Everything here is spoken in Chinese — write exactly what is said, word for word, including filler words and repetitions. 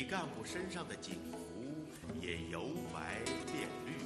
干部身上的警服也由白变绿。